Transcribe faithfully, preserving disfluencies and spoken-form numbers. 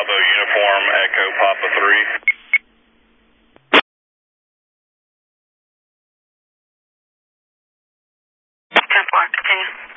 Bravo uniform, Echo Papa three. ten four, continue.